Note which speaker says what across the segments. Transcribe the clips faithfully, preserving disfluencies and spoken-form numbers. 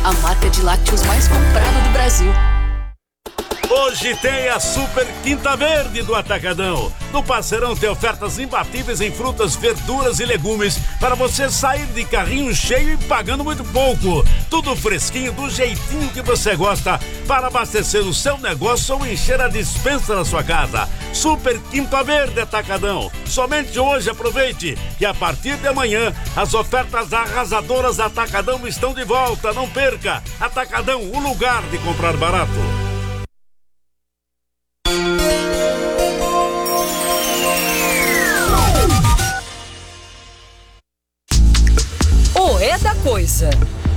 Speaker 1: a marca de lácteos mais comprada do Brasil.
Speaker 2: Hoje tem a Super Quinta Verde do Atacadão. No Parceirão tem ofertas imbatíveis em frutas, verduras e legumes para você sair de carrinho cheio e pagando muito pouco. Tudo fresquinho, do jeitinho que você gosta, para abastecer o seu negócio ou encher a despensa da sua casa. Super Quinta Verde Atacadão. Somente hoje aproveite e a partir de amanhã as ofertas arrasadoras Atacadão estão de volta. Não perca! Atacadão, o lugar de comprar barato.
Speaker 1: O é da coisa.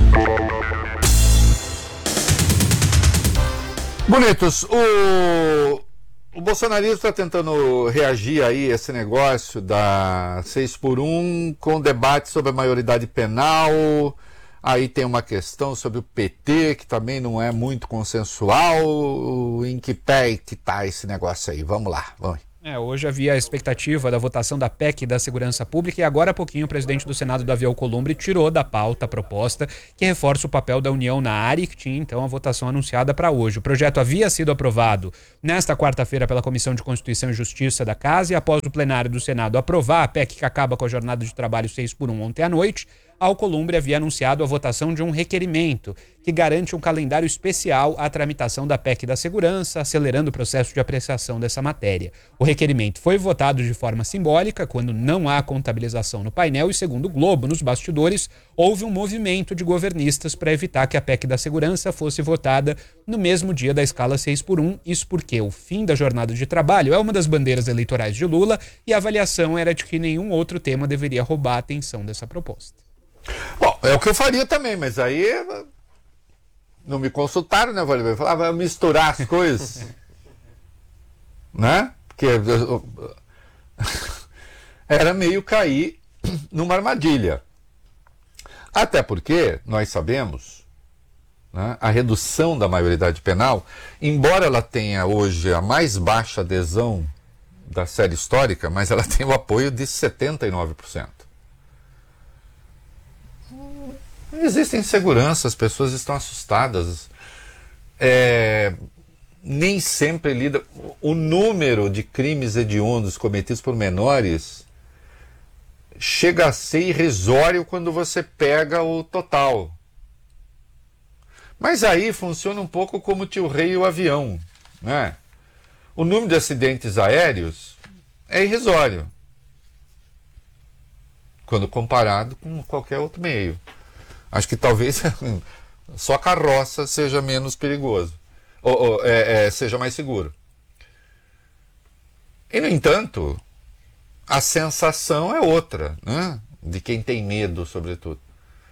Speaker 3: Bonitos, o, o bolsonarismo está tentando reagir aí a esse negócio da seis por um com debate sobre a maioridade penal. Aí tem uma questão sobre o P T, que também não é muito consensual. Em que pé que tá esse negócio aí? Vamos lá, vamos.
Speaker 4: É, hoje havia a expectativa da votação da P E C da Segurança Pública e agora há pouquinho o presidente do Senado, Davi Alcolumbre, tirou da pauta a proposta que reforça o papel da União na área e que tinha então a votação anunciada para hoje. O projeto havia sido aprovado nesta quarta-feira pela Comissão de Constituição e Justiça da Casa e após o plenário do Senado aprovar a P E C que acaba com a jornada de trabalho seis por um ontem à noite, Alcolumbre havia anunciado a votação de um requerimento que garante um calendário especial à tramitação da P E C da Segurança, acelerando o processo de apreciação dessa matéria. O requerimento foi votado de forma simbólica, quando não há contabilização no painel e, segundo o Globo, nos bastidores, houve um movimento de governistas para evitar que a P E C da Segurança fosse votada no mesmo dia da escala seis por um, isso porque o fim da jornada de trabalho é uma das bandeiras eleitorais de Lula e a avaliação era de que nenhum outro tema deveria roubar a atenção dessa proposta.
Speaker 3: Bom, é o que eu faria também, mas aí não me consultaram, né? Vou falar, vai misturar as coisas, né? Porque era meio cair numa armadilha. Até porque nós sabemos, né, a redução da maioridade penal, embora ela tenha hoje a mais baixa adesão da série histórica, mas ela tem o apoio de setenta e nove por cento. Existem inseguranças, as pessoas estão assustadas. É, nem sempre lida. O número de crimes hediondos cometidos por menores chega a ser irrisório quando você pega o total. Mas aí funciona um pouco como o tio rei e o avião, né? O número de acidentes aéreos é irrisório quando comparado com qualquer outro meio. Acho que talvez só carroça seja menos perigoso, ou, ou é, é, seja mais seguro. E, no entanto, a sensação é outra, né? De quem tem medo, sobretudo.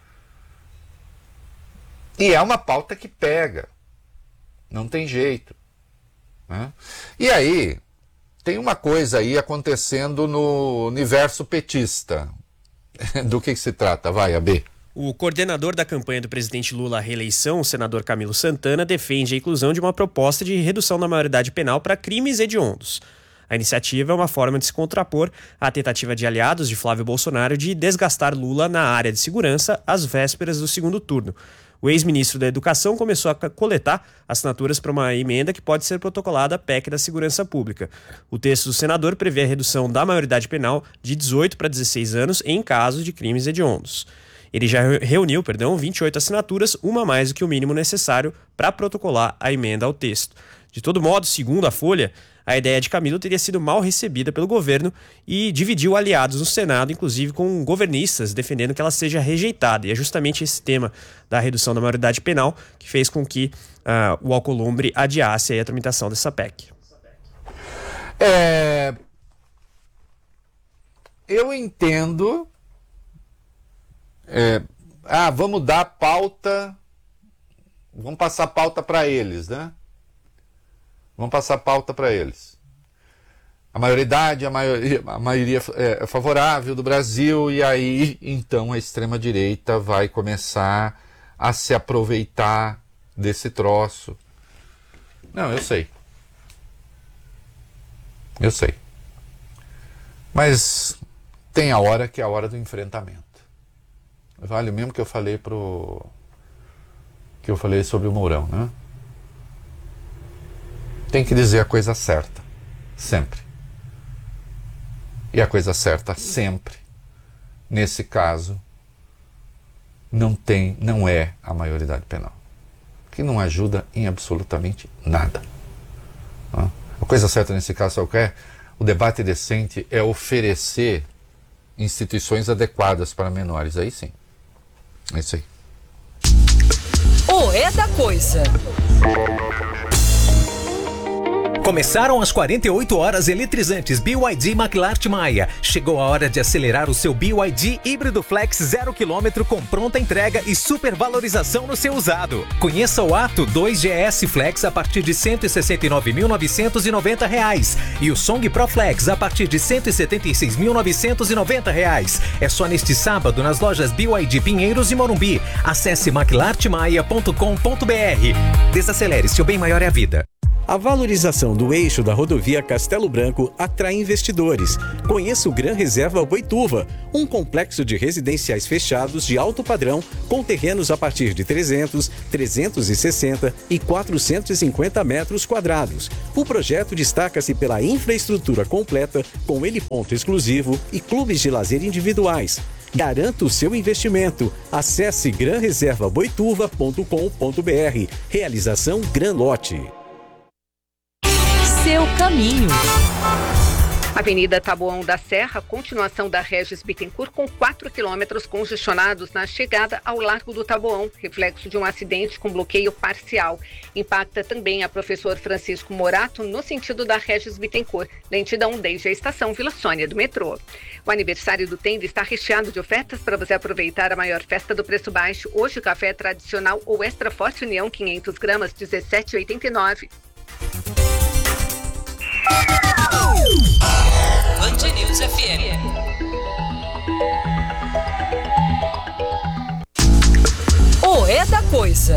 Speaker 3: E é uma pauta que pega, não tem jeito, né? E aí, tem uma coisa aí acontecendo no universo petista. Do que, que se trata? Vai, A B.
Speaker 5: O coordenador da campanha do presidente Lula à reeleição, o senador Camilo Santana, defende a inclusão de uma proposta de redução da maioridade penal para crimes hediondos. A iniciativa é uma forma de se contrapor à tentativa de aliados de Flávio Bolsonaro de desgastar Lula na área de segurança às vésperas do segundo turno. O ex-ministro da Educação começou a coletar assinaturas para uma emenda que pode ser protocolada à P E C da Segurança Pública. O texto do senador prevê a redução da maioridade penal de dezoito para dezesseis anos em casos de crimes hediondos. Ele já reuniu, perdão, vinte e oito assinaturas, uma a mais do que o mínimo necessário para protocolar a emenda ao texto. De todo modo, segundo a Folha, a ideia de Camilo teria sido mal recebida pelo governo e dividiu aliados no Senado, inclusive com governistas, defendendo que ela seja rejeitada. E é justamente esse tema da redução da maioridade penal que fez com que uh, o Alcolumbre adiasse aí a tramitação dessa P E C.
Speaker 3: É... Eu entendo... É... Ah, vamos dar pauta... Vamos passar pauta para eles, né? Vamos passar pauta para eles. A maioridade, a maioria, a maioria é favorável do Brasil, e aí, então, a extrema-direita vai começar a se aproveitar desse troço. Não, eu sei. Eu sei. Mas tem a hora que é a hora do enfrentamento. Vale o mesmo que eu falei pro, que eu falei sobre o Mourão, né? Tem que dizer a coisa certa, sempre. E a coisa certa sempre, nesse caso, não tem, não é a maioridade penal, que não ajuda em absolutamente nada. Né? A coisa certa nesse caso, sabe o que é? O debate decente é oferecer instituições adequadas para menores. Aí sim. É isso aí.
Speaker 1: O É da Coisa.
Speaker 6: Começaram as quarenta e oito horas eletrizantes B Y D McLart Maia. Chegou a hora de acelerar o seu B Y D híbrido flex zero quilômetro com pronta entrega e supervalorização no seu usado. Conheça o Ato dois G S Flex a partir de cento e sessenta e nove mil novecentos e noventa reais e o Song Pro Flex a partir de cento e setenta e seis mil novecentos e noventa reais. É só neste sábado nas lojas B Y D Pinheiros e Morumbi. Acesse mclart maia ponto com ponto b r. Desacelere, seu bem maior é a vida.
Speaker 7: A valorização do eixo da rodovia Castelo Branco atrai investidores. Conheça o Gran Reserva Boituva, um complexo de residenciais fechados de alto padrão com terrenos a partir de trezentos, trezentos e sessenta e quatrocentos e cinquenta metros quadrados. O projeto destaca-se pela infraestrutura completa, com heliponto exclusivo e clubes de lazer individuais. Garanta o seu investimento. Acesse gran reserva boituva ponto com ponto b r. Realização Gran Lote.
Speaker 1: Seu caminho.
Speaker 8: Avenida Taboão da Serra, continuação da Regis Bittencourt, com quatro quilômetros congestionados na chegada ao Largo do Taboão, reflexo de um acidente com bloqueio parcial. Impacta também a Professor Francisco Morato no sentido da Regis Bittencourt, lentidão desde a estação Vila Sônia do metrô. O aniversário do Tenda está recheado de ofertas para você aproveitar a maior festa do preço baixo. Hoje o café tradicional ou extra forte União quinhentos gramas, dezessete reais e oitenta e nove centavos.
Speaker 1: Band News F M. O É da Coisa.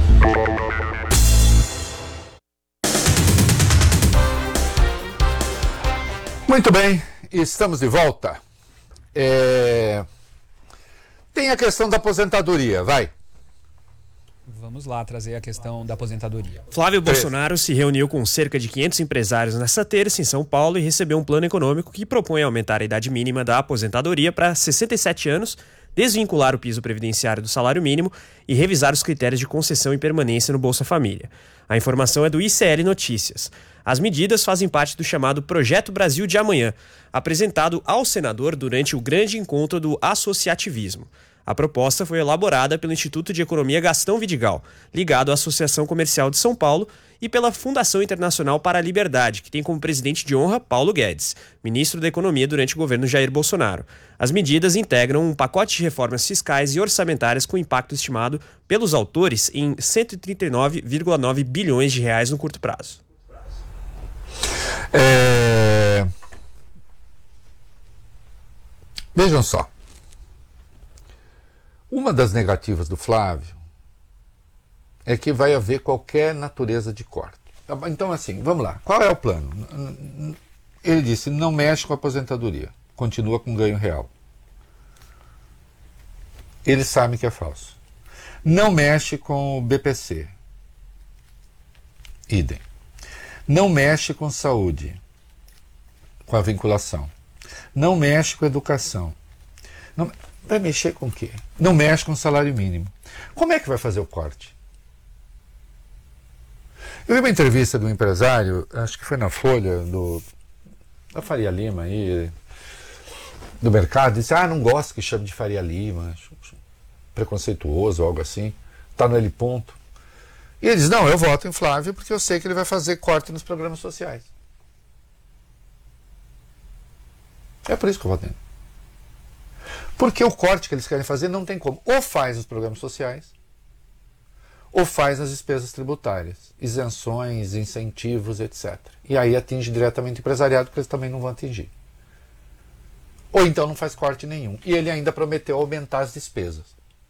Speaker 3: Muito bem, estamos de volta. É... Tem a questão da aposentadoria, vai.
Speaker 4: Vamos lá trazer a questão da aposentadoria.
Speaker 5: Flávio Bolsonaro se reuniu com cerca de quinhentos empresários nesta terça em São Paulo e recebeu um plano econômico que propõe aumentar a idade mínima da aposentadoria para sessenta e sete anos, desvincular o piso previdenciário do salário mínimo e revisar os critérios de concessão e permanência no Bolsa Família. A informação é do I C L Notícias. As medidas fazem parte do chamado Projeto Brasil de Amanhã, apresentado ao senador durante o grande encontro do associativismo. A proposta foi elaborada pelo Instituto de Economia Gastão Vidigal, ligado à Associação Comercial de São Paulo, e pela Fundação Internacional para a Liberdade, que tem como presidente de honra Paulo Guedes, ministro da Economia durante o governo Jair Bolsonaro. As medidas integram um pacote de reformas fiscais e orçamentárias com impacto estimado pelos autores em cento e trinta e nove vírgula nove bilhões de reais no curto prazo.
Speaker 3: É... Vejam só. Uma das negativas do Flávio é que vai haver qualquer natureza de corte. Então, assim, vamos lá. Qual é o plano? Ele disse, não mexe com a aposentadoria. Continua com ganho real. Eles sabem que é falso. Não mexe com o B P C. Idem. Não mexe com saúde. Com a vinculação. Não mexe com educação. Não... Vai mexer com o quê? Não mexe com o salário mínimo. Como é que vai fazer o corte? Eu vi uma entrevista de um empresário, acho que foi na Folha, do, da Faria Lima, aí, do mercado, disse, ah, não gosto que chame de Faria Lima, acho preconceituoso, algo assim, está no L ponto. E ele diz, não, eu voto em Flávio porque eu sei que ele vai fazer corte nos programas sociais. É por isso que eu voto nele. Porque o corte que eles querem fazer não tem como. Ou faz os programas sociais, ou faz as despesas tributárias, isenções, incentivos, etcétera. E aí atinge diretamente o empresariado, que eles também não vão atingir. Ou então não faz corte nenhum. E ele ainda prometeu aumentar as despesas.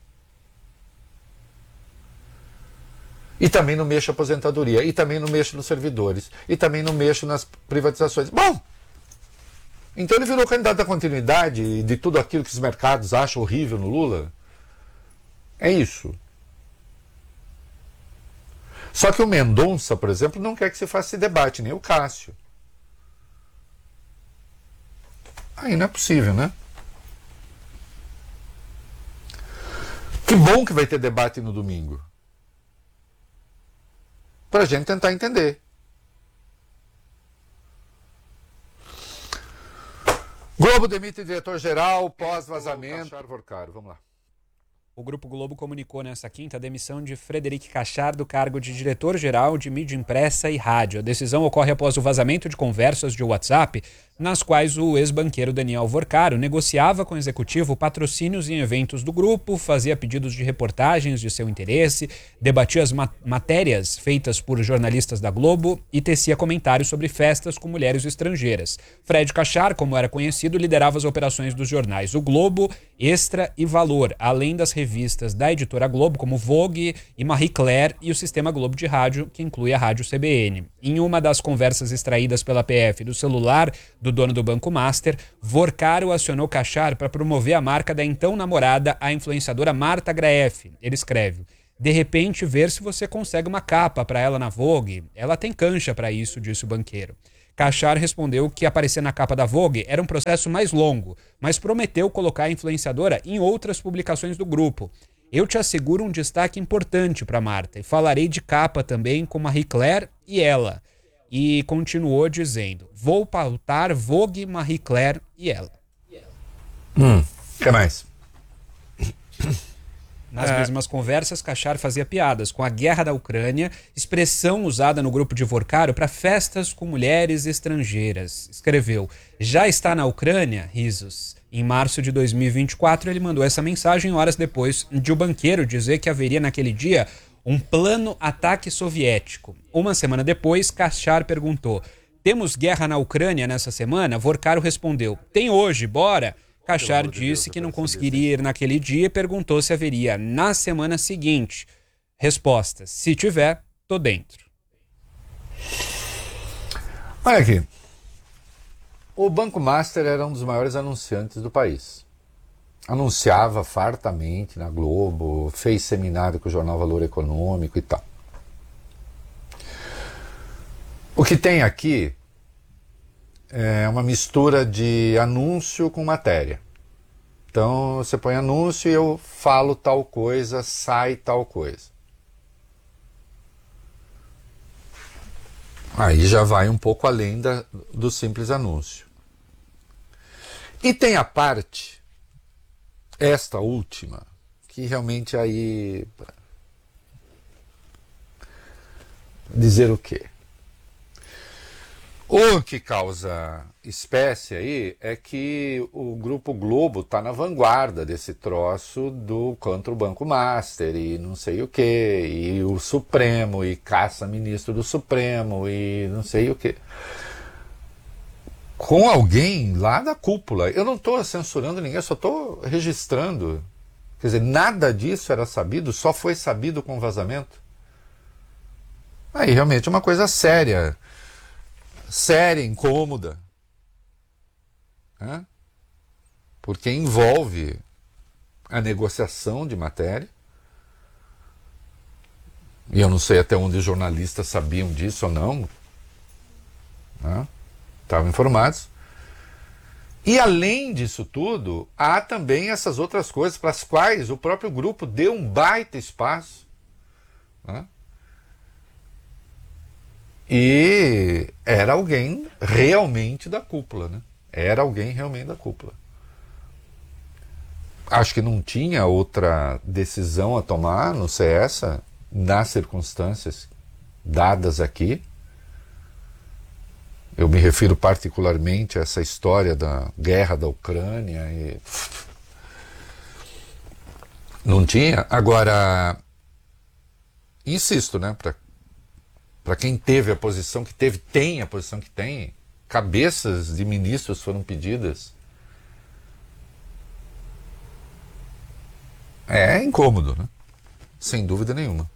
Speaker 3: E também não mexe a aposentadoria, e também não mexe nos servidores, e também não mexe nas privatizações. Bom! Então ele virou candidato à continuidade de tudo aquilo que os mercados acham horrível no Lula. É isso. Só que o Mendonça, por exemplo, não quer que se faça esse debate, nem o Cássio. Aí não é possível, né? Que bom que vai ter debate no domingo. Pra gente tentar entender. Globo demite diretor-geral pós-vazamento. Vamos lá.
Speaker 4: O Grupo Globo comunicou nesta quinta a demissão de Frederic Cachard do cargo de diretor-geral de mídia impressa e rádio. A decisão ocorre após o vazamento de conversas de WhatsApp, nas quais o ex-banqueiro Daniel Vorcaro negociava com o executivo patrocínios em eventos do grupo, fazia pedidos de reportagens de seu interesse, debatia as ma- matérias feitas por jornalistas da Globo e tecia comentários sobre festas com mulheres estrangeiras. Fred Cachard, como era conhecido, liderava as operações dos jornais O Globo, Extra e Valor, além das revistas da editora Globo, como Vogue e Marie Claire, e o Sistema Globo de Rádio, que inclui a Rádio C B N. Em uma das conversas extraídas pela P F do celular do dono do Banco Master, Vorcaro acionou Cachard para promover a marca da então namorada, a influenciadora Marta Graeff. Ele escreve: de repente, ver se você consegue uma capa para ela na Vogue. Ela tem cancha para isso, disse o banqueiro. Cachard respondeu que aparecer na capa da Vogue era um processo mais longo, mas prometeu colocar a influenciadora em outras publicações do grupo. Eu te asseguro um destaque importante para Marta e falarei de capa também com Marie Claire e ela. E continuou dizendo: vou pautar Vogue, Marie Claire e ela.
Speaker 3: Hum, o que mais?
Speaker 4: Nas é. mesmas conversas, Cachard fazia piadas com a guerra da Ucrânia, expressão usada no grupo de Vorcaro para festas com mulheres estrangeiras. Escreveu: já está na Ucrânia? Risos. Em março de dois mil e vinte e quatro, ele mandou essa mensagem horas depois de o banqueiro dizer que haveria naquele dia um plano ataque soviético. Uma semana depois, Cachard perguntou: temos guerra na Ucrânia nessa semana? Vorcaro respondeu: tem hoje, bora! Cachard disse que não conseguiria ir naquele dia e perguntou se haveria na semana seguinte. Resposta: se tiver, tô dentro.
Speaker 3: Olha aqui. O Banco Master era um dos maiores anunciantes do país. Anunciava fartamente na Globo, fez seminário com o jornal Valor Econômico e tal. O que tem aqui é uma mistura de anúncio com matéria. Então você põe anúncio e eu falo tal coisa, sai tal coisa. Aí já vai um pouco além da, do simples anúncio. E tem a parte, esta última, que realmente aí... dizer o quê? O que causa espécie aí é que o Grupo Globo está na vanguarda desse troço do contra o Banco Master e não sei o quê, e o Supremo, e caça ministro do Supremo, e não sei o quê. Com alguém lá da cúpula. Eu não estou censurando ninguém, eu só estou registrando. Quer dizer, nada disso era sabido, só foi sabido com vazamento. Aí realmente é uma coisa séria. Séria, incômoda, né? Porque envolve a negociação de matéria, e eu não sei até onde os jornalistas sabiam disso ou não, né? Estavam informados. E além disso tudo, há também essas outras coisas para as quais o próprio grupo deu um baita espaço, né? E era alguém realmente da cúpula, né? Era alguém realmente da cúpula. Acho que não tinha outra decisão a tomar, a não ser essa, nas circunstâncias dadas aqui. Eu me refiro particularmente a essa história da guerra da Ucrânia. E... não tinha. Agora, insisto, né? Para Para quem teve a posição que teve, tem a posição que tem, cabeças de ministros foram pedidas. É incômodo, né? Sem dúvida nenhuma.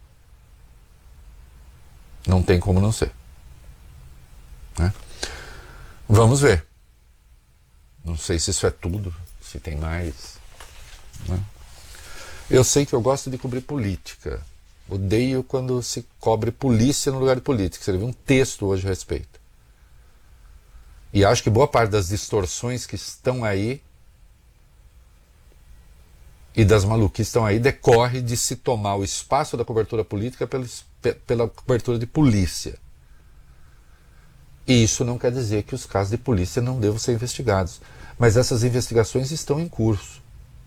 Speaker 3: Não tem como não ser, né? Vamos ver. Não sei se isso é tudo, se tem mais, né? Eu sei que eu gosto de cobrir política. Odeio quando se cobre polícia no lugar de política. Escrevi um texto hoje a respeito. E acho que boa parte das distorções que estão aí e das maluquices que estão aí decorre de se tomar o espaço da cobertura política pela, pela cobertura de polícia. E isso não quer dizer que os casos de polícia não devam ser investigados. Mas essas investigações estão em curso.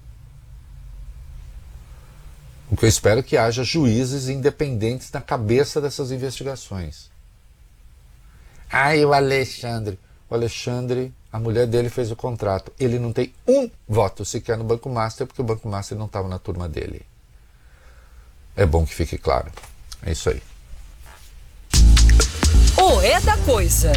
Speaker 3: O que eu espero é que haja juízes independentes na cabeça dessas investigações. Ah, e o Alexandre? O Alexandre, a mulher dele fez o contrato. Ele não tem um voto sequer no Banco Master, porque o Banco Master não estava na turma dele. É bom que fique claro. É isso aí.
Speaker 1: O É da Coisa.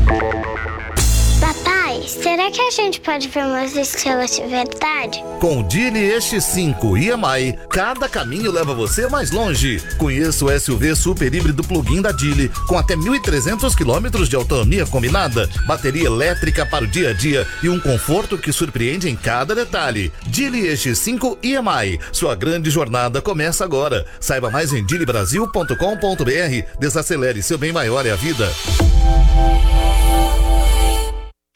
Speaker 9: Papai, será que a gente pode ver umas estrelas de verdade?
Speaker 10: Com o Geely E X cinco e M I, cada caminho leva você mais longe. Conheça o S U V super híbrido plug-in da Geely, com até mil e trezentos quilômetros de autonomia combinada, bateria elétrica para o dia a dia e um conforto que surpreende em cada detalhe. Geely E X cinco e M I, sua grande jornada começa agora. Saiba mais em geely brasil ponto com ponto b r. Desacelere, seu bem maior é a vida.